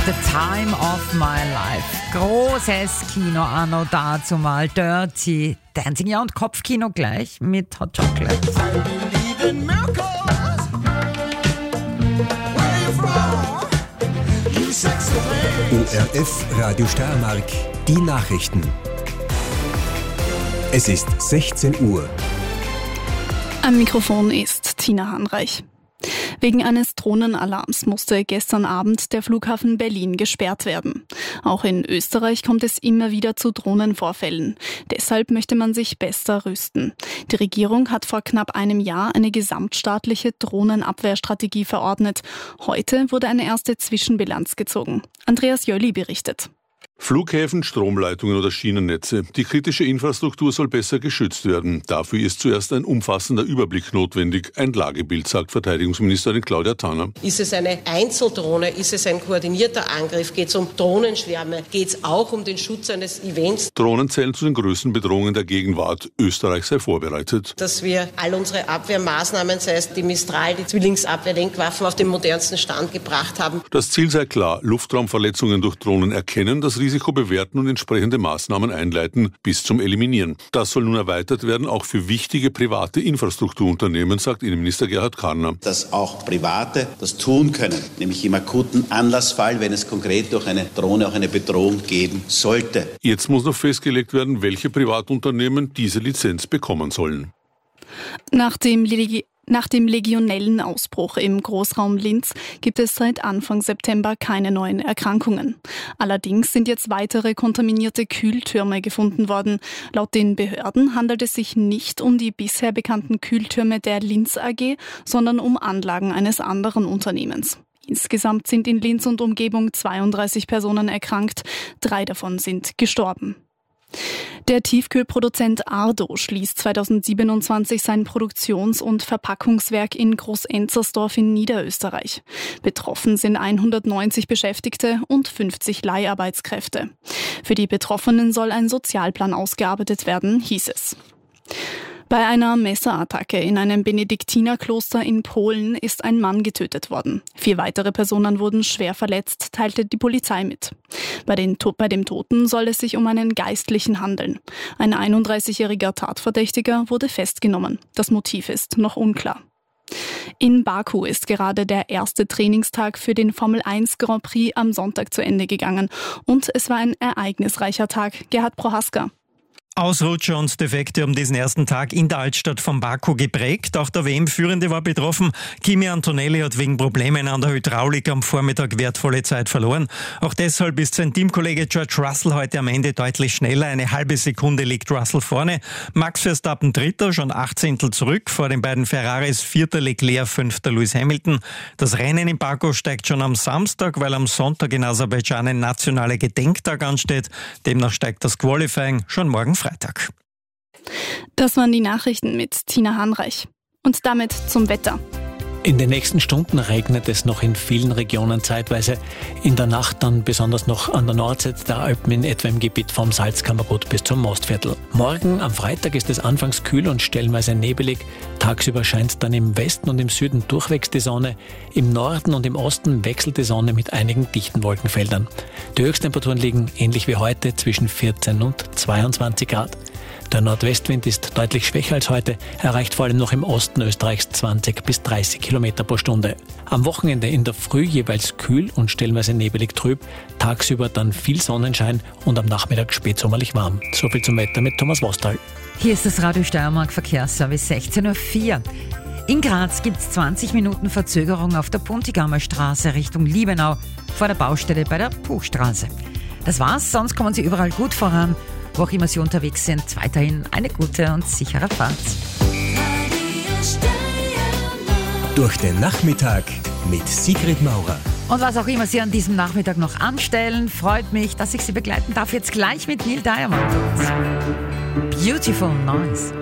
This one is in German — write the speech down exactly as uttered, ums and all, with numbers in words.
The Time of My Life. Großes Kino anno dazu mal. Dirty Dancing. Ja, und Kopfkino gleich mit Hot Chocolate. O R F Radio Steiermark, die Nachrichten. Es ist sechzehn Uhr. Am Mikrofon ist Tina Hanreich. Wegen eines Drohnenalarms musste gestern Abend der Flughafen Berlin gesperrt werden. Auch in Österreich kommt es immer wieder zu Drohnenvorfällen. Deshalb möchte man sich besser rüsten. Die Regierung hat vor knapp einem Jahr eine gesamtstaatliche Drohnenabwehrstrategie verordnet. Heute wurde eine erste Zwischenbilanz gezogen. Andreas Jölli berichtet. Flughäfen, Stromleitungen oder Schienennetze. Die kritische Infrastruktur soll besser geschützt werden. Dafür ist zuerst ein umfassender Überblick notwendig. Ein Lagebild, sagt Verteidigungsministerin Claudia Tanner. Ist es eine Einzeldrohne? Ist es ein koordinierter Angriff? Geht es um Drohnenschwärme? Geht es auch um den Schutz eines Events? Drohnen zählen zu den größten Bedrohungen der Gegenwart. Österreich sei vorbereitet. Dass wir all unsere Abwehrmaßnahmen, sei es die Mistral, die Zwillingsabwehrlenkwaffen, auf den modernsten Stand gebracht haben. Das Ziel sei klar, Luftraumverletzungen durch Drohnen erkennen, das Risiko bewerten und entsprechende Maßnahmen einleiten bis zum Eliminieren. Das soll nun erweitert werden, auch für wichtige private Infrastrukturunternehmen, sagt Innenminister Gerhard Karner. Dass auch Private das tun können, nämlich im akuten Anlassfall, wenn es konkret durch eine Drohne auch eine Bedrohung geben sollte. Jetzt muss noch festgelegt werden, welche Privatunternehmen diese Lizenz bekommen sollen. Nach dem Ligi- Nach dem Legionellenausbruch im Großraum Linz gibt es seit Anfang September keine neuen Erkrankungen. Allerdings sind jetzt weitere kontaminierte Kühltürme gefunden worden. Laut den Behörden handelt es sich nicht um die bisher bekannten Kühltürme der Linz A G, sondern um Anlagen eines anderen Unternehmens. Insgesamt sind in Linz und Umgebung zweiunddreißig Personen erkrankt, drei davon sind gestorben. Der Tiefkühlproduzent Ardo schließt zweitausendsiebenundzwanzig sein Produktions- und Verpackungswerk in Groß-Enzersdorf in Niederösterreich. Betroffen sind hundertneunzig Beschäftigte und fünfzig Leiharbeitskräfte. Für die Betroffenen soll ein Sozialplan ausgearbeitet werden, hieß es. Bei einer Messerattacke in einem Benediktinerkloster in Polen ist ein Mann getötet worden. Vier weitere Personen wurden schwer verletzt, teilte die Polizei mit. Bei, den, bei dem Toten soll es sich um einen Geistlichen handeln. Ein einunddreißigjähriger Tatverdächtiger wurde festgenommen. Das Motiv ist noch unklar. In Baku ist gerade der erste Trainingstag für den Formel eins Grand Prix am Sonntag zu Ende gegangen. Und es war ein ereignisreicher Tag. Gerhard Prohaska. Ausrutscher und Defekte haben diesen ersten Tag in der Altstadt von Baku geprägt. Auch der W M-Führende war betroffen. Kimi Antonelli hat wegen Problemen an der Hydraulik am Vormittag wertvolle Zeit verloren. Auch deshalb ist sein Teamkollege George Russell heute am Ende deutlich schneller. Eine halbe Sekunde liegt Russell vorne. Max Verstappen Dritter, schon acht Zehntel zurück. Vor den beiden Ferraris Vierter Leclerc, Fünfter Lewis Hamilton. Das Rennen in Baku steigt schon am Samstag, weil am Sonntag in Aserbaidschan ein nationaler Gedenktag ansteht. Demnach steigt das Qualifying schon morgen Freitag. Das waren die Nachrichten mit Tina Hanreich. Und damit zum Wetter. In den nächsten Stunden regnet es noch in vielen Regionen zeitweise. In der Nacht dann besonders noch an der Nordseite der Alpen, in etwa im Gebiet vom Salzkammergut bis zum Mostviertel. Morgen am Freitag ist es anfangs kühl und stellenweise nebelig. Tagsüber scheint dann im Westen und im Süden durchwegs die Sonne. Im Norden und im Osten wechselt die Sonne mit einigen dichten Wolkenfeldern. Die Höchsttemperaturen liegen ähnlich wie heute zwischen vierzehn und zweiundzwanzig Grad. Der Nordwestwind ist deutlich schwächer als heute, erreicht vor allem noch im Osten Österreichs zwanzig bis dreißig Kilometer pro Stunde. Am Wochenende in der Früh jeweils kühl und stellenweise nebelig trüb, tagsüber dann viel Sonnenschein und am Nachmittag spätsommerlich warm. So viel zum Wetter mit Thomas Wostal. Hier ist das Radio Steiermark Verkehrsservice sechzehn Uhr vier. In Graz gibt es zwanzig Minuten Verzögerung auf der Puntigamer Straße Richtung Liebenau vor der Baustelle bei der Puchstraße. Das war's, sonst kommen Sie überall gut voran. Wo auch immer Sie unterwegs sind, weiterhin eine gute und sichere Fahrt. Durch den Nachmittag mit Sigrid Maurer. Und was auch immer Sie an diesem Nachmittag noch anstellen, freut mich, dass ich Sie begleiten darf. Jetzt gleich mit Neil Diamond. Beautiful Noise.